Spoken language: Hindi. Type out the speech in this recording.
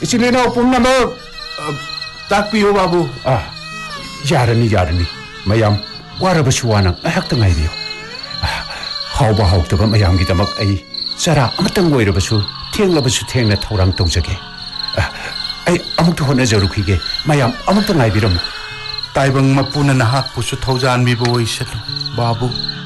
इचिलेना पुनम ताकपियो बाबू यारनी यारनी मयाम वारबसु वाना अहक्ता ngaibio हाउबा हाउतबा मयाम की दमक आई चरा अमतंग ओइरबसु थेंगलबसु थेंगना थौरांग तौजगे आई अमुक होनजरुखिगे मयाम अमुक ngaibirम ताइबंग मपुना नहाक पुसु थौजान बिबो इसनु बाबू